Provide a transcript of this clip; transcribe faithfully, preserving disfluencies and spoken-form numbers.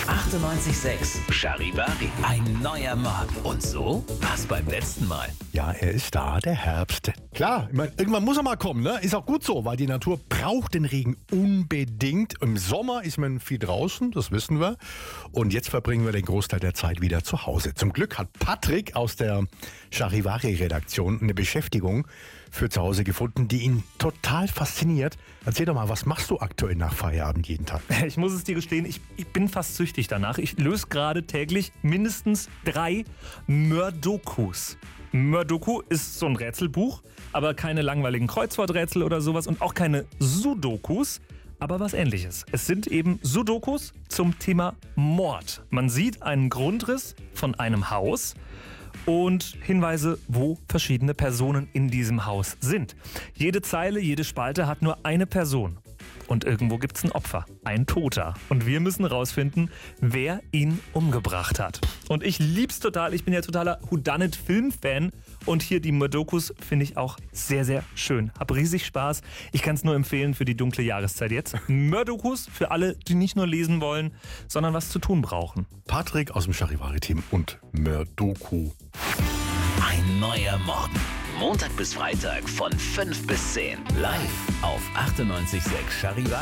achtundneunzig Komma sechs Charivari. Ein neuer Morgen. Und so war's beim letzten Mal. Ja, er ist da, der Herbst. Klar, ich mein, irgendwann muss er mal kommen, ne? Ist auch gut so, weil die Natur braucht den Regen unbedingt. Im Sommer ist man viel draußen, das wissen wir. Und jetzt verbringen wir den Großteil der Zeit wieder zu Hause. Zum Glück hat Patrick aus der Charivari-Redaktion eine Beschäftigung für zu Hause gefunden, die ihn total fasziniert. Erzähl doch mal, was machst du aktuell nach Feierabend jeden Tag? Ich muss es dir gestehen, ich, ich bin fast süchtig danach. Ich löse gerade täglich mindestens drei Mördokus. Mördoku ist so ein Rätselbuch, aber keine langweiligen Kreuzworträtsel oder sowas und auch keine Sudokus, aber was Ähnliches. Es sind eben Sudokus zum Thema Mord. Man sieht einen Grundriss von einem Haus und Hinweise, wo verschiedene Personen in diesem Haus sind. Jede Zeile, jede Spalte hat nur eine Person. Und irgendwo gibt es ein Opfer, ein Toter. Und wir müssen rausfinden, wer ihn umgebracht hat. Und ich lieb's total. Ich bin ja totaler Whodunit-Film-Fan. Und hier die Mördokus finde ich auch sehr, sehr schön. Hab riesig Spaß. Ich kann es nur empfehlen für die dunkle Jahreszeit jetzt. Mördokus für alle, die nicht nur lesen wollen, sondern was zu tun brauchen. Patrick aus dem Charivari-Team und Mördoku. Ein neuer Morgen. Montag bis Freitag von fünf bis zehn. Live auf achtundneunzig Komma sechs Charivari.